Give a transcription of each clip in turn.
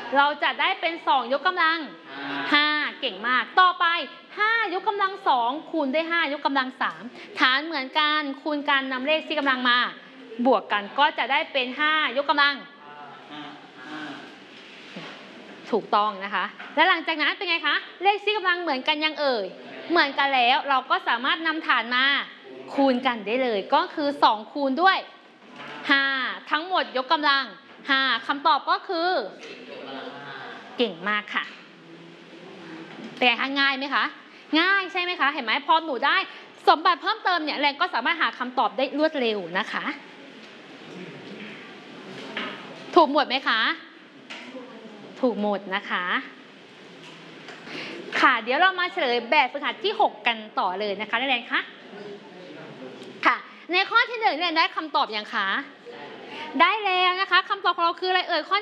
เราจะได้เป็น2ยกกำลัง5เก่งมากต่อไป5ยกกำลัง2คูณด้วย5ยกกำลัง3ฐานเหมือนกันคูณกันนำเลขชี้กำลังมาบวกกันก็จะได้เป็น5ยกกำลังถูกต้องนะคะและหลังจากนั้นเป็นไงคะเลขชี้กำลังเหมือนกันยังเอ่ยเหมือนกันแล้วเราก็สามารถนำฐานมาคูณกันได้เลยก็คือ2คูณด้วย5ทั้งหมดยกกำลัง5คำตอบก็คือเก่งมากค่ะเป็นไงคะง่ายไหมคะง่ายใช่ไหมคะเห็นไหมพอหนูได้สมบัติเพิ่มเติมเนี่ยแรงก็สามารถหาคำตอบได้รวดเร็วนะคะถูกหมดไหมคะถูกหมดนะคะค่ะเดี๋ยวเรามาเฉลยแบบฝึกหัดที่6กันต่อเลยนะคะนักเรียนคะค่ะในข้อที่1เรียนได้คำตอบยังคะได้แล้วนะคะคำตอบของเราคืออะไรเอ่ยข้อ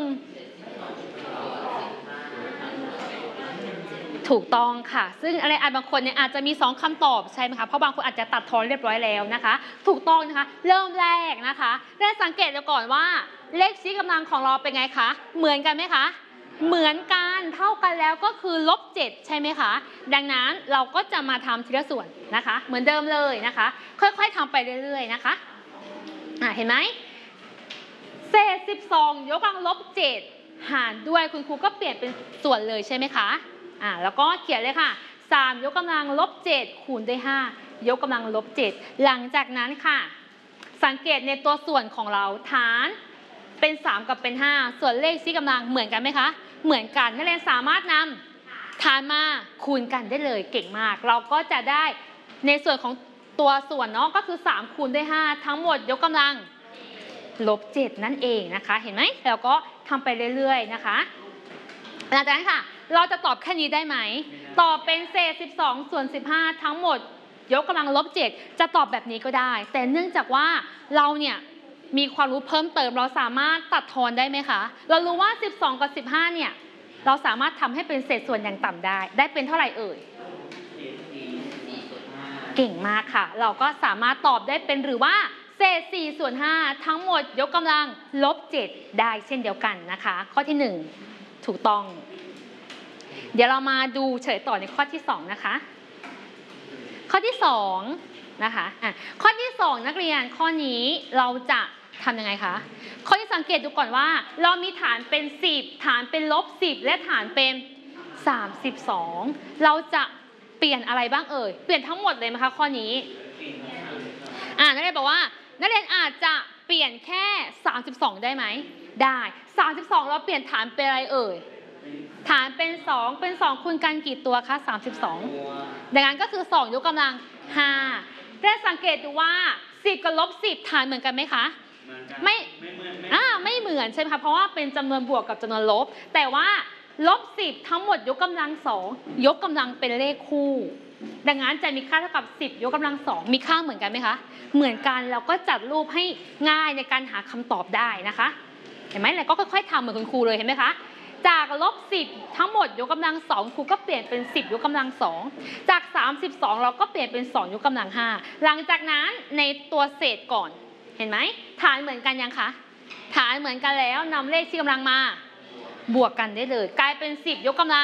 1ถูกต้องค่ะซึ่งอะไรบางคนเนี่ยอาจจะมี2คำตอบใช่ไหมคะเพราะบางคนอาจจะตัดทอนเรียบร้อยแล้วนะคะถูกต้องนะคะเริ่มแรกนะคะได้สังเกตก่อนว่าเลขชี้กำลังของเราเป็นไงคะเหมือนกันไหมคะเหมือนกันเท่ากันแล้วก็คือ-7ใช่ไหมคะดังนั้นเราก็จะมาทำทีละส่วนนะคะเหมือนเดิมเลยนะคะค่อยๆทำไปเรื่อยๆนะคะเห็นไหมเศษ12ยกกำลัง-7หารด้วยคุณครูก็เปลี่ยนเป็นส่วนเลยใช่ไหมคะแล้วก็เขียนเลยค่ะ3ยกกำลัง-7คูณด้วย5ยกกำลัง-7หลังจากนั้นค่ะสังเกตในตัวส่วนของเราฐานเป็น3กับเป็น5ส่วนเลขชี้กำลังเหมือนกันไหมคะเหมือนกันนักเรียนสามารถนำฐานมาคูณกันได้เลยเก่งมากเราก็จะได้ในส่วนของตัวส่วนเนาะก็คือ3คูณด้วย5ทั้งหมดยกกำลัง-7นั่นเองนะคะเห็นไหมแล้วก็ทำไปเรื่อยๆนะคะหลังจากนั้นค่ะเราจะตอบแค่นี้ได้ไหมตอบเป็นเศษ12ส่วน15ทั้งหมดยกกำลัง-7จะตอบแบบนี้ก็ได้แต่เนื่องจากว่าเราเนี่ยมีความรู้เพิ่มเติมเราสามารถตัดทอนได้ไหมคะเรารู้ว่า12กับ15เนี่ยเราสามารถทำให้เป็นเศษส่วนอย่างต่ำได้เป็นเท่าไหร่เอ่ยเก่งมากค่ะเราก็สามารถตอบได้เป็นหรือว่าเศษ4ส่วน5ทั้งหมดยกกำลัง-7ได้เช่นเดียวกันนะคะข้อที่1ถูกต้องเดี๋ยวเรามาดูเฉลยต่อในข้อที่2นะคะข้อที่2นะคะข้อที่2นักเรียนข้อนี้เราจะทำยังไงคะข้อที่สังเกตดูก่อนว่าเรามีฐานเป็น10ฐานเป็น-10และฐานเป็น32เราจะเปลี่ยนอะไรบ้างเอ่ยเปลี่ยนทั้งหมดเลยไหมคะข้อนี้นักเรียนบอกว่านักเรียนอาจจะเปลี่ยนแค่32ได้ไหมได้32เราเปลี่ยนฐานเป็นอะไรเอ่ยฐานเป็น2คูณกันกี่ตัวคะ32ดังนั้นก็คือ2ยกกำลัง5ได้สังเกตดูว่า10กับ-10ฐานเหมือนกันไหมคะไม่เหมือนใช่ไหมคะเพราะว่าเป็นจำนวนบวกกับจำนวนลบแต่ว่า-10ทั้งหมดยกกำลัง2ยกกำลังเป็นเลขคู่ดังนั้นจะมีค่าเท่ากับ10ยกกำลัง2มีค่าเหมือนกันไหมคะเหมือนกันเราก็จัดรูปให้ง่ายในการหาคำตอบได้นะคะเห็นไหมเราก็ค่อยๆทำเหมือนคุณครูเลยเห็นไหมคะจาก-10ทั้งหมดยกกำลัง2ครูก็เปลี่ยนเป็น10ยกกำลัง2จาก32เราก็เปลี่ยนเป็น2ยกกำลัง5หลังจากนั้นในตัวเศษก่อนเห็นไหมฐานเหมือนกันยังคะฐานเหมือนกันแล้วนำเลขชี้กำลังมาบวกกันได้เลยกลายเป็น10ยกกำลัง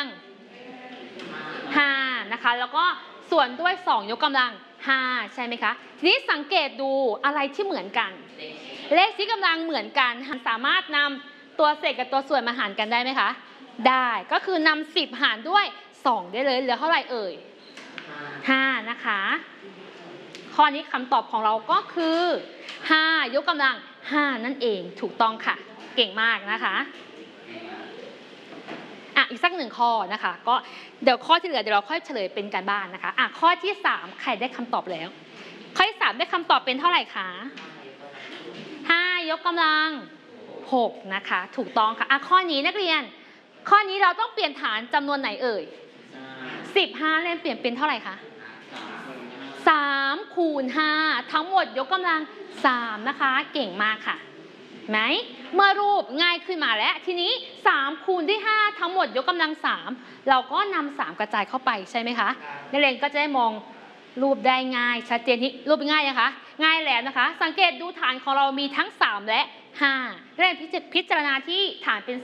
5นะคะแล้วก็ส่วนด้วย2ยกกำลัง5ใช่ไหมคะทีนี้สังเกตดูอะไรที่เหมือนกันเลขชี้กำลังเหมือนกันสามารถนำตัวเศษกับตัวส่วนมาหารกันได้ไหมคะได้ก็คือนำ10หารด้วย2ได้เลยเหลือเท่าไหร่เอ่ย5นะคะข้อนี้คำตอบของเราก็คือ5ยกกำลัง5นั่นเองถูกต้องค่ะเก่งมากนะคะอีกสัก1ข้อนะคะก็เดี๋ยวข้อที่เหลือเดี๋ยวเราค่อยเฉลยเป็นการบ้านนะคะข้อที่3ใครได้คำตอบแล้วข้อที่3ได้คำตอบเป็นเท่าไหร่คะ5ยกกำลัง6นะคะถูกต้องค่ะข้อนี้นักเรียนข้อนี้เราต้องเปลี่ยนฐานจำนวนไหนเอ่ย15เรียนเปลี่ยนเป็นเท่าไหร่คะ3คูณ5ทั้งหมดยกกำลัง3นะคะเก่งมากค่ะไหมเมื่อรูปง่ายขึ้นมาแล้วทีนี้3คูณด้วย5ทั้งหมดยกกำลัง3เราก็นำ3กระจายเข้าไปใช่ไหมคะนักเรียนก็จะได้มองรูปได้ง่ายชัดเจนที่รูปง่ายนะคะง่ายแล้วนะคะสังเกตดูฐานของเรามีทั้ง3และ5นักเรียนพิจารณาที่ฐานเป็น